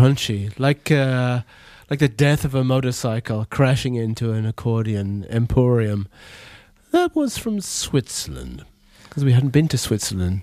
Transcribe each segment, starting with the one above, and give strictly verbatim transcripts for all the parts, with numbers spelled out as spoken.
crunchy, like uh, like the death of a motorcycle crashing into an accordion emporium. That was from Switzerland, because we hadn't been to Switzerland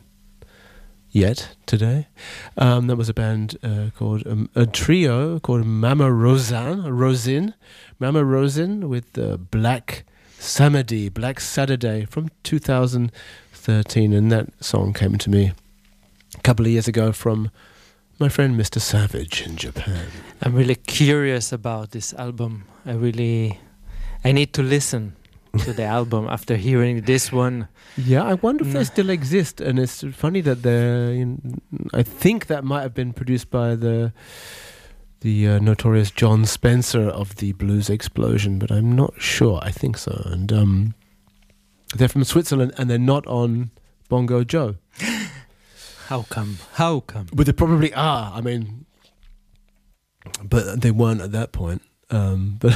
yet today. Um, that was a band uh, called um, a trio called Mama Rosin, Rosin, Mama Rosin with uh, Black Samedi, Black Saturday from two thousand thirteen, and that song came to me a couple of years ago from my friend Mister Savage in Japan. I'm really curious about this album. I really, I need to listen to the album after hearing this one. Yeah, I wonder if they still exist. And it's funny that they're, you know, I think that might have been produced by the the uh, notorious John Spencer of the Blues Explosion, but I'm not sure. I think so. And um, they're from Switzerland, and they're not on Bongo Joe. How come? How come? But they probably are. I mean, but they weren't at that point. Um, but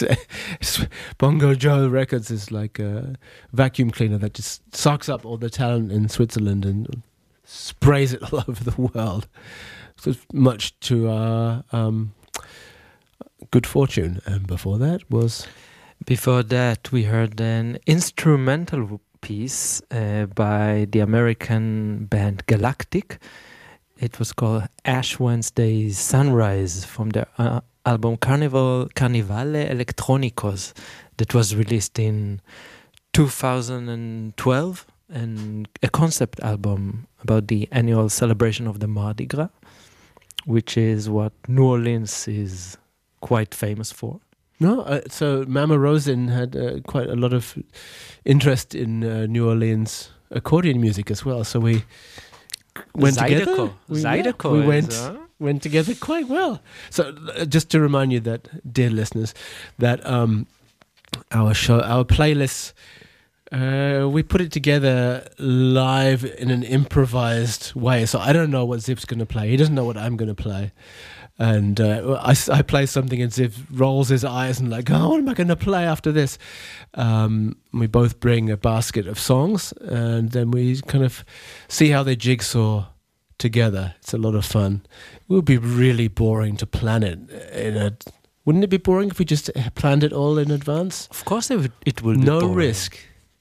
Bongo Joe Records is like a vacuum cleaner that just sucks up all the talent in Switzerland and sprays it all over the world. So much to our um, good fortune. And before that was... Before that, we heard an instrumental piece uh, by the American band Galactic. It was called Ash Wednesday Sunrise from their uh, album Carnival Carnivale Electronicos that was released in two thousand twelve, and a concept album about the annual celebration of the Mardi Gras, which is what New Orleans is quite famous for. No, uh, so Mama Rosin had uh, quite a lot of interest in uh, New Orleans accordion music as well. So we went Zydeco. together. We, Zydeco yeah, we is, went uh... went together quite well. So uh, just to remind you that, dear listeners, that um, our show, our playlists, uh, we put it together live in an improvised way. So I don't know what Zip's going to play. He doesn't know what I'm going to play. And uh, I, I play something and Ziv rolls his eyes and like, oh, what am I going to play after this? Um, we both bring a basket of songs and then we kind of see how they jigsaw together. It's a lot of fun. It would be really boring to plan it in a... Wouldn't it be boring if we just planned it all in advance? Of course it would, it will be No boring. risk.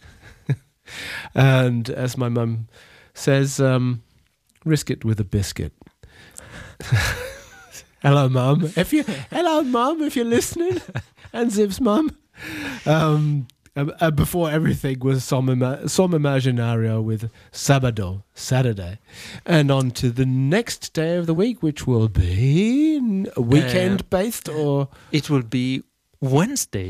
And as my mum says, um, risk it with a biscuit. Hello, Mum. If you, hello, Mum, if you're listening, and Ziv's mum. Um, uh, before everything was Som, Ima- Som Imaginario with Sabado, Saturday, and on to the next day of the week, which will be weekend based, or it will be Wednesday.